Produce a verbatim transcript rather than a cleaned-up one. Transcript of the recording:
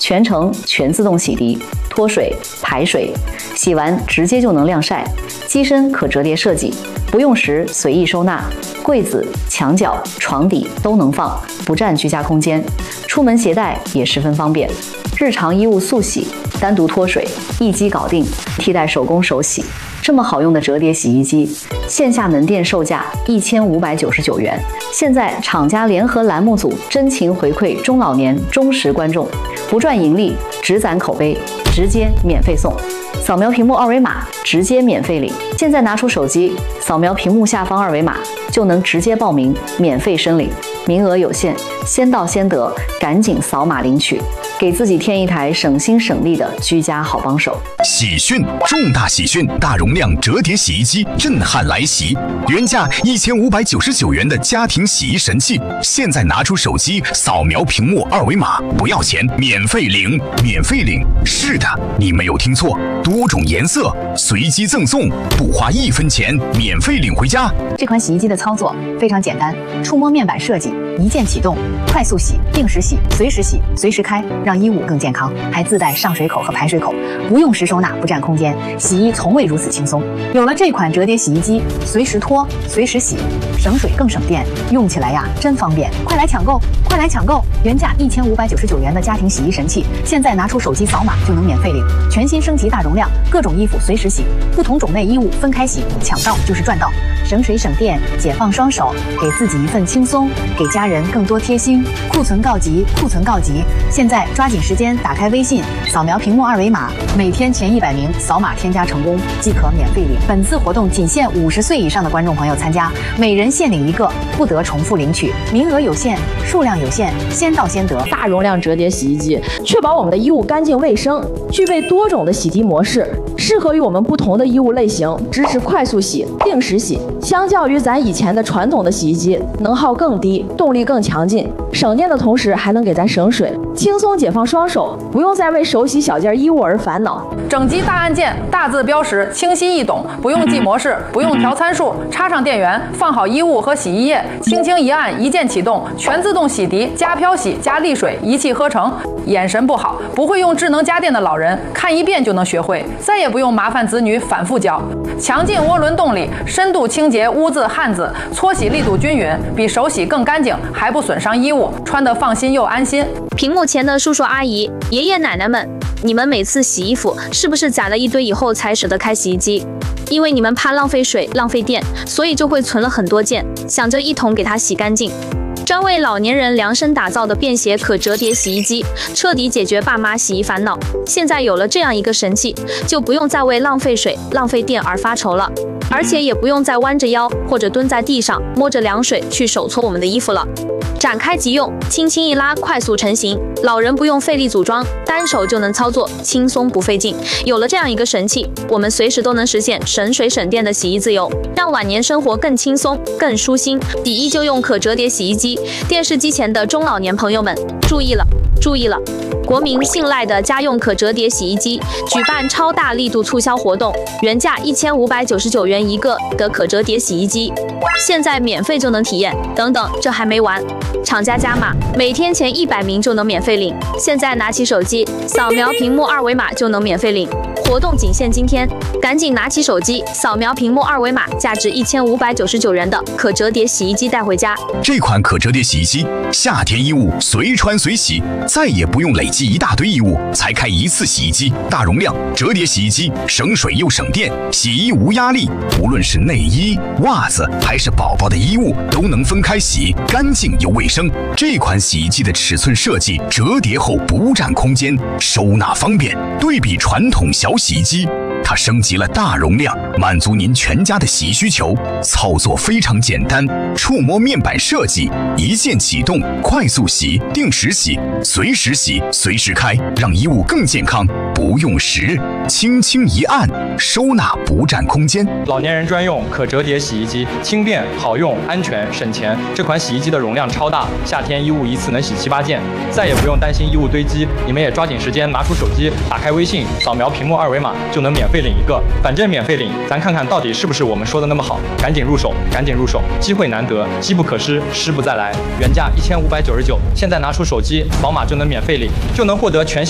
全程全自动洗涤、脱水、排水，洗完直接就能晾晒。机身可折叠设计，不用时随意收纳，柜子、墙角、床底都能放，不占居家空间。出门携带也十分方便。日常衣物速洗，单独脱水，一机搞定，替代手工手洗。这么好用的折叠洗衣机，线下门店售价一千五百九十九元。现在厂家联合栏目组真情回馈中老年忠实观众，不赚盈利，只攒口碑，直接免费送。扫描屏幕二维码，直接免费领。现在拿出手机，扫描屏幕下方二维码，就能直接报名，免费申领。名额有限，先到先得，赶紧扫码领取，给自己添一台省心省力的居家好帮手。 喜讯！重大喜讯！大容量折叠洗衣机震撼来袭，原价一千五百九十九元的家庭洗衣神器，现在拿出手机扫描屏幕二维码，不要钱，免费领，免费领！是的，你没有听错，多种颜色随机赠送，不花一分钱，免费领回家。 这款洗衣机的操作非常简单，触摸面板设计，一键启动，快速洗、定时洗、随时洗、随时开，让衣物更健康。还自带上水口和排水口，不用时收纳，不占空间，洗衣从未如此轻松。有了这款折叠洗衣机，随时脱，随时洗，省水更省电，用起来呀真方便！快来抢购，快来抢购！原价一千五百九十九元的家庭洗衣神器，现在拿出手机扫码就能免费领。全新升级大容量，各种衣服随时洗，不同种类衣物分开洗，抢到就是赚到，省水省电，解放双手，给自己一份轻松，给家人更多贴心。库存告急，库存告急！现在抓紧时间打开微信，扫描屏幕二维码，每天前一百名扫码添加成功即可免费领。本次活动仅限五十岁以上的观众朋友参加，每人限领一个，不得重复领取，名额有限，数量有限，先到先得。 大容量折叠洗衣机，确保我们的衣物干净卫生，具备多种的洗涤模式，适合于我们不同的衣物类型，支持快速洗、定时洗。相较于咱以前的传统的洗衣机，能耗更低，动力更强劲，省电的同时还能给咱省水，轻松解放双手，不用再为手洗小件衣物而烦恼。 整机大按键，大字标识，清晰易懂，不用记模式，不用调参数，插上电源，放好衣物和洗衣液，轻轻一按，一键启动，全自动洗涤加漂洗加沥水，一气呵成。眼神不好，不会用智能家电的老人，看一遍就能学会，再也不用麻烦子女反复教。强劲涡轮动力，深度清洁污渍汗渍，搓洗力度均匀，比手洗更干净，还不损伤衣物，穿得放心又安心。 屏幕前的叔叔阿姨、爷爷奶奶们，你们每次洗衣服是不是攒了一堆以后才舍得开洗衣机？因为你们怕浪费水、浪费电，所以就会存了很多件，想着一桶给它洗干净。专为老年人量身打造的便携可折叠洗衣机，彻底解决爸妈洗衣烦恼。现在有了这样一个神器，就不用再为浪费水、浪费电而发愁了，而且也不用再弯着腰或者蹲在地上摸着凉水去手搓我们的衣服了。展开即用，轻轻一拉，快速成型。老人不用费力组装，单手就能操作，轻松不费劲。有了这样一个神器，我们随时都能实现省水省电的洗衣自由，让晚年生活更轻松、更舒心。洗衣就用可折叠洗衣机。电视机前的中老年朋友们，注意了，注意了！国民信赖的家用可折叠洗衣机举办超大力度促销活动，原价一千五百九十九元一个的可折叠洗衣机，现在免费就能体验。等等，这还没完，厂家加码，每天前一百名就能免费领。现在拿起手机，扫描屏幕二维码就能免费领。活动仅限今天，赶紧拿起手机，扫描屏幕二维码，价值一千五百九十九元的可折叠洗衣机带回家。 这款可折叠洗衣机，夏天衣物随穿随洗，再也不用累积一大堆衣物才开一次洗衣机。大容量折叠洗衣机，省水又省电，洗衣无压力。无论是内衣、袜子还是宝宝的衣物，都能分开洗，干净又卫生。这款洗衣机的尺寸设计，折叠后不占空间，收纳方便。对比传统小洗衣机，它升级了大容量，满足您全家的洗衣需求。操作非常简单，触摸面板设计，一键启动，快速洗、定时洗、随时洗、随时开，让衣物更健康。不用时，轻轻一按，收纳不占空间。 老年人专用可折叠洗衣机，轻便、好用、安全、省钱。这款洗衣机的容量超大，夏天衣物一次能洗七八件，再也不用担心衣物堆积。你们也抓紧时间拿出手机，打开微信，扫描屏幕二维码，就能免费领一个。反正免费领，咱看看到底是不是我们说的那么好。赶紧入手，赶紧入手，机会难得，机不可失，失不再来。原价一千五百九十九，现在拿出手机扫码就能免费领，就能获得全